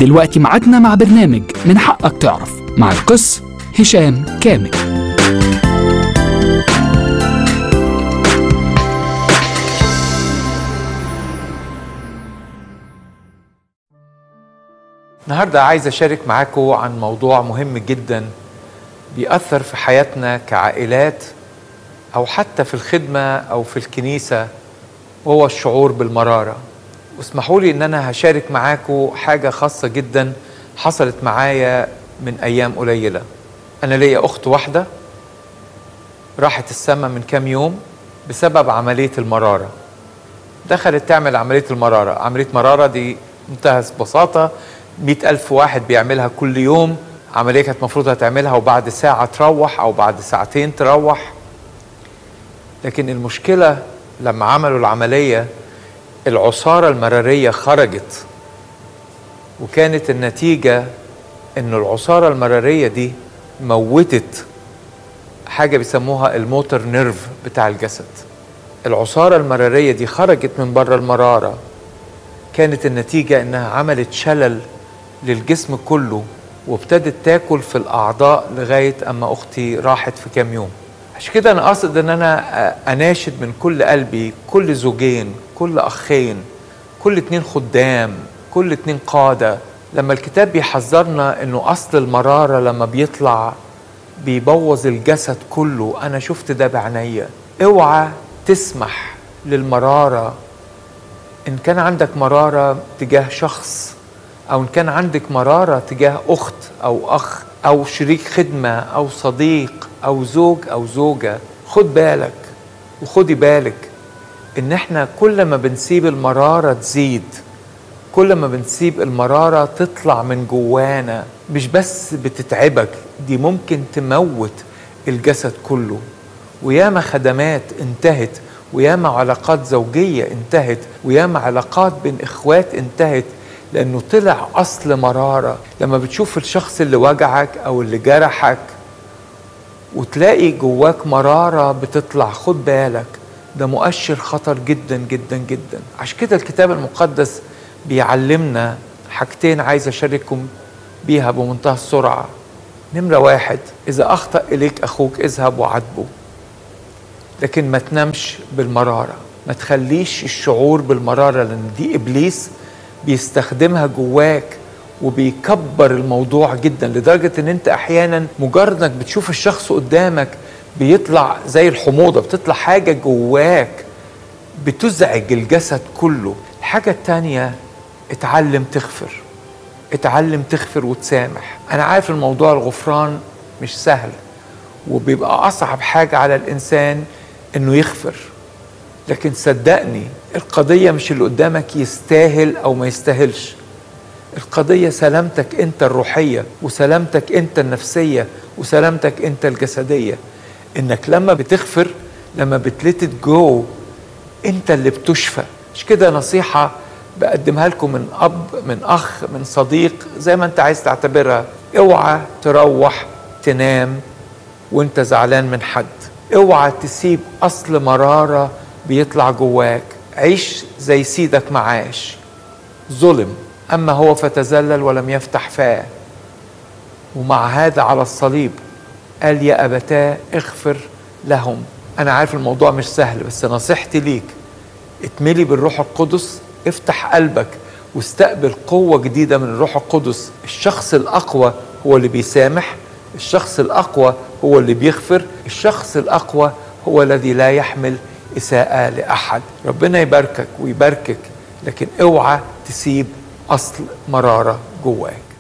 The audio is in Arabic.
دلوقتي ميعادنا مع برنامج من حقك تعرف مع القس هشام كامل. النهاردة عايز أشارك معاكم عن موضوع مهم جدا بيأثر في حياتنا كعائلات أو حتى في الخدمة أو في الكنيسة، وهو الشعور بالمرارة. واسمحوا لي إن أنا هشارك معاكم حاجة خاصة جدا حصلت معايا من أيام قليلة. أنا ليا أخت واحدة راحت السما من كام يوم بسبب عملية المرارة. دخلت تعمل عملية المرارة. عملية مرارة دي منتهى البساطة، 100,000 واحد بيعملها كل يوم. عملية كانت مفروض هتعملها وبعد ساعة تروح أو بعد ساعتين تروح. لكن المشكلة لما عملوا العملية العصارة المرارية خرجت، وكانت النتيجة إن العصارة المرارية دي موتت حاجة بيسموها الموتور نيرف بتاع الجسد. العصارة المرارية دي خرجت من بره المرارة، كانت النتيجة إنها عملت شلل للجسم كله، وابتدت تاكل في الأعضاء لغاية أما أختي راحت في كام يوم. عشان كده أنا قصد إن أنا أناشد من كل قلبي كل زوجين، كل أخين، كل 2 خدام، كل 2 قادة. لما الكتاب بيحذرنا إنه أصل المرارة لما بيطلع بيبوظ الجسد كله، أنا شفت ده بعناية. اوعى تسمح للمرارة. إن كان عندك مرارة تجاه شخص، أو إن كان عندك مرارة تجاه أخت أو أخ أو شريك خدمة أو صديق أو زوج أو زوجة، خد بالك وخدي بالك إن إحنا كل ما بنسيب المرارة تزيد، كل ما بنسيب المرارة تطلع من جوانا، مش بس بتتعبك، دي ممكن تموت الجسد كله. وياما خدمات انتهت، وياما علاقات زوجية انتهت، وياما علاقات بين إخوات انتهت، لأنه طلع أصل مرارة. لما بتشوف الشخص اللي وجعك أو اللي جرحك وتلاقي جواك مرارة بتطلع، خد بالك، ده مؤشر خطر جدا جدا جدا. عشان كده الكتاب المقدس بيعلمنا حاجتين عايز أشارككم بيها بمنتهى السرعة. نمرة 1، إذا أخطأ إليك أخوك اذهب وعاتبه، لكن ما تنامش بالمرارة. ما تخليش الشعور بالمرارة، لأن دي إبليس بيستخدمها جواك وبيكبر الموضوع جدا، لدرجة ان انت احيانا مجرد انك بتشوف الشخص قدامك بيطلع زي الحموضة، بتطلع حاجة جواك بتزعج الجسد كله. الحاجة التانية، اتعلم تغفر. اتعلم تغفر وتسامح. انا عارف الموضوع الغفران مش سهل، وبيبقى اصعب حاجة على الانسان انه يغفر، لكن صدقني القضية مش اللي قدامك يستاهل أو ما يستاهلش. القضية سلامتك أنت الروحية، وسلامتك أنت النفسية، وسلامتك أنت الجسدية. إنك لما بتغفر، لما بتلتت جو، أنت اللي بتشفى. مش كده نصيحة بقدمها لكم من أب، من أخ، من صديق، زي ما أنت عايز تعتبرها. اوعى تروح تنام وأنت زعلان من حد. اوعى تسيب أصل مرارة بيطلع جواك. عيش زي سيدك معاش، ظلم أما هو فتذلل ولم يفتح فاه، ومع هذا على الصليب قال يا أبتاه اغفر لهم. أنا عارف الموضوع مش سهل، بس نصيحتي ليك اتملي بالروح القدس، افتح قلبك واستقبل قوة جديدة من الروح القدس. الشخص الأقوى هو اللي بيسامح، الشخص الأقوى هو اللي بيغفر، الشخص الأقوى هو الذي لا يحمل إساءة لأحد. ربنا يباركك ويباركك، لكن اوعى تسيب أصل مرارة جواك.